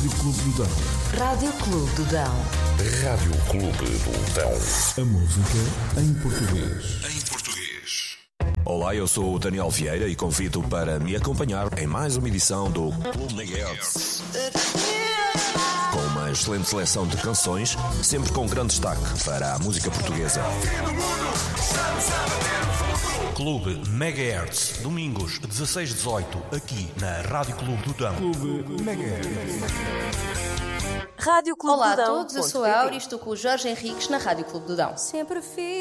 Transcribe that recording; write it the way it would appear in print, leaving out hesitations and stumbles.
Rádio Clube do Dão. Rádio Clube do Dão. Rádio Clube do Dão. A música em português. Olá, eu sou o Daniel Vieira e convido para me acompanhar em mais uma edição do Clube Megahertz. Com uma excelente seleção de canções, sempre com grande destaque para a música portuguesa. Clube Megahertz, domingos 16-18, aqui na Rádio Clube do Dão. Clube Megahertz. Rádio Clube Olá do a Dão. todos, eu sou a Áurea e estou com o Jorge Henriques na Rádio Clube do Dão. Sempre fiz.